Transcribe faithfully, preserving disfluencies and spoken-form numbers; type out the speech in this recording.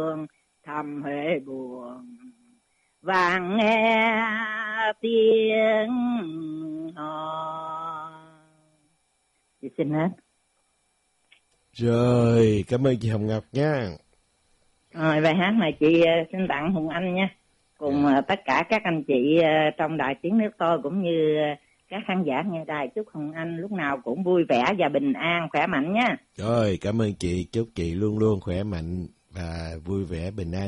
thầm huệ buồn vàng nghe tiếng hò. Chị xin hết. Rồi, cảm ơn chị Hồng Ngọc nha. Rồi, bài hát này chị xin tặng Hùng Anh nha, cùng yeah. tất cả các anh chị trong đài Tiếng Nước Tôi cũng như các khán giả nghe đài. Chúc Hùng Anh lúc nào cũng vui vẻ và bình an, khỏe mạnh nha. Rồi, cảm ơn chị, chúc chị luôn luôn khỏe mạnh và vui vẻ bình an.